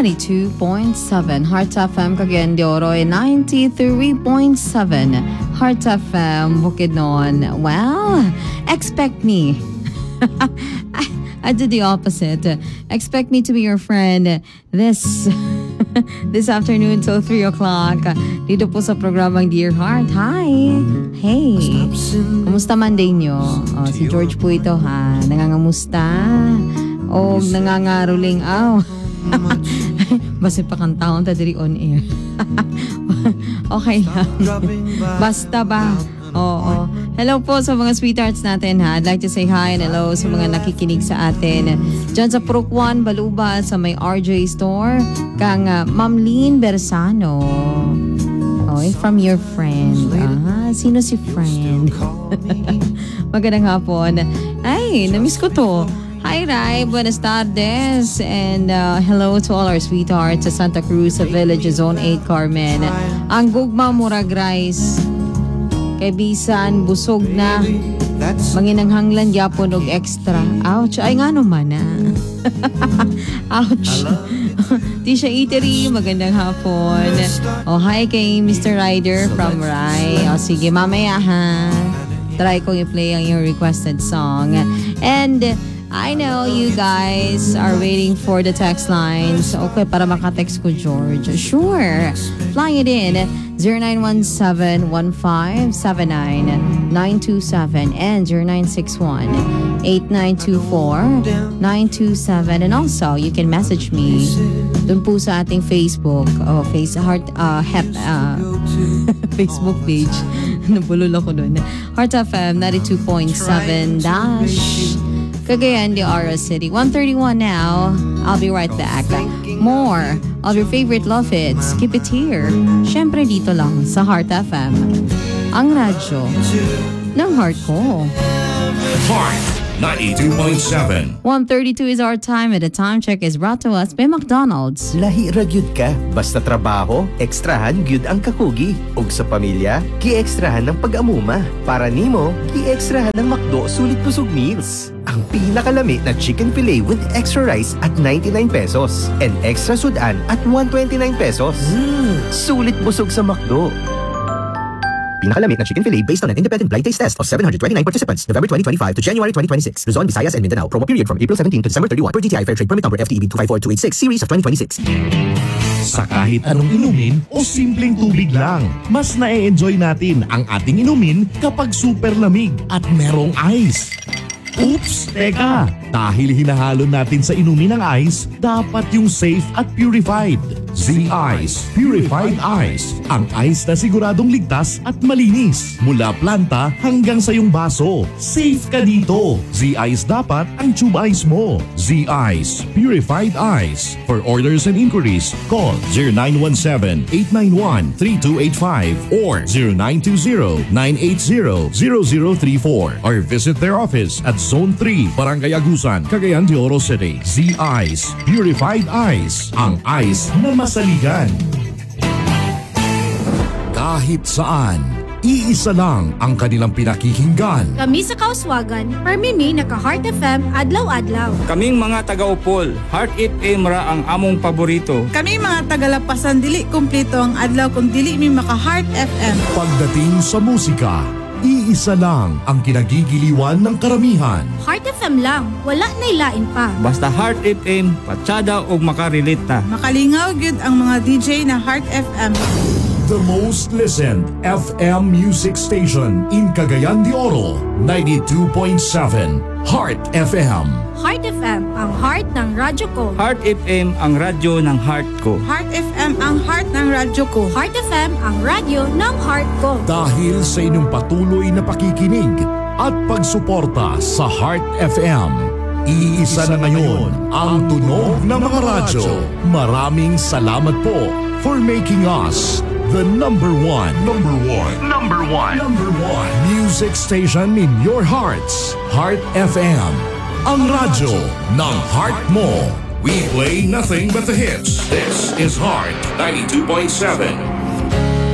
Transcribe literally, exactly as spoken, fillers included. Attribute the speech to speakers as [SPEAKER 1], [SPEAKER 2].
[SPEAKER 1] ninety-two point seven Heart F M Cagayan de Oro, ninety-three point seven Heart F M Bukidnon. Well, expect me. I, I did the opposite. Expect me to be your friend this this afternoon till three o'clock dito po sa programang Dear Heart. Hi! Hey! Kumusta Monday nyo? Oh, si George po ito ha. Nangangamusta? O nangangaruling aw? Basta pa kang taon ta diri on air. Okay lang. Basta ba? Oo. Hello po sa mga sweethearts natin ha. I'd like to say hi and hello sa mga nakikinig sa atin dyan sa Purok one, Baluba, sa may R J Store. Kang uh, Ma'am Lynn Bersano. Oh, from your friend. Ah, sino si friend? Magandang hapon. Ay, namiss ko to. Hi, Rai. Buenas tardes. And uh, hello to all our sweethearts sa Santa Cruz, sa Village, Zone eight, Carmen. Ang gugma murag rice. Kay bisan, busog na. Manginanghanglan yapon og extra. Ouch. Ay nga naman na. Ouch. Tisha Eatery, magandang hapon. Oh, hi kay Mister Ryder from Rai. O sige, mamaya ha. Try kong i-play ang yung requested song. And I know you guys are waiting for the text lines. Okay, para makatext ko, George. Sure. Fly it in. zero nine one seven one five seven nine nine two seven and zero nine six one eight nine two four nine two seven. And also, you can message me dun po sa ating Facebook. Oh, face heart, uh, hep, uh, Facebook page. Nabulol ako dun. Heart F M ninety-two point seven dash Cagayan de Oro City. one thirty-one now. I'll be right back. More of your favorite love hits. Keep it here. Syempre dito lang sa Heart F M. Ang radyo ng heart ko.
[SPEAKER 2] Heart ninety-two point seven.
[SPEAKER 1] one thirty-two is our time and the time check is brought to us by McDonald's.
[SPEAKER 3] Lahi ra gyud ka, basta trabaho, ekstrahan gyud ang kakugi. Ug sa pamilya, gi-ekstrahan ng pag-amuma. Para nimo, gi-ekstrahan ng McDo sulit busog meals. Ang pinakalami na chicken fillet with extra rice at ninety-nine pesos and extra sudan at one twenty-nine pesos. Mm, sulit busog sa McDo. Pinakalamit na chicken fillet based on an independent blind taste test of seven hundred twenty-nine participants, November twenty twenty-five to January twenty twenty-six. Luzon, Visayas, and Mindanao. Promo period from April seventeenth to December thirty-first per G T I Fairtrade permit number F T E B two five four two eight six series of twenty twenty-six.
[SPEAKER 2] Sa kahit anong inumin o simpleng tubig lang, mas na-enjoy natin ang ating inumin kapag super lamig at merong ice. Oops! Teka! Dahil hinahalo natin sa inumin ng ice, dapat yung safe at purified. Z-Ice Purified Ice. Ang ice na siguradong ligtas at malinis. Mula planta hanggang sa iyong baso. Safe ka dito. Z-Ice dapat ang tube ice mo. Z-Ice Purified Ice. For orders and inquiries, call zero nine one seven eight nine one three two eight five or zero nine two zero nine eight zero zero zero three four or visit their office at Zone three, Barangay Agusan, Cagayan de Oro City. Z-Ice Purified Ice. Ang ice na masaligan. Kahit saan, iisa lang ang kanilang pinakikinggan.
[SPEAKER 4] Kami sa Kauswagan, permimi naka Heart F M adlaw-adlaw.
[SPEAKER 5] Kaming mga taga-Upol, Heart F M ra ang among paborito.
[SPEAKER 6] Kami mga taga-Lapasan, dili kumpleto ang adlaw kung dili mi maka Heart F M.
[SPEAKER 2] Pagdating sa musika, iisa lang ang kinagigiliwan ng karamihan.
[SPEAKER 4] Heart F M lang, wala na'y lain pa.
[SPEAKER 5] Basta Heart F M, patsada o makarelate ta.
[SPEAKER 6] Makalingaw gyud ang mga D J na Heart F M.
[SPEAKER 2] The most listened F M music station in Cagayan de Oro, ninety-two point seven Heart F M.
[SPEAKER 4] Heart F M, ang heart ng radyo ko.
[SPEAKER 5] Heart F M, ang radyo ng heart ko.
[SPEAKER 6] Heart F M, ang heart ng radyo ko.
[SPEAKER 4] Heart F M, ang radyo ng heart ko.
[SPEAKER 2] Dahil sa inyong patuloy na pakikinig at pagsuporta sa Heart F M, iisa na ngayon ang tunog ng mga radyo. Maraming salamat po for making us the number one, number one, number one, number one music station in your hearts. Heart F M, ang radyo ng heart mo. We play nothing but the hits. This is Heart ninety-two point seven.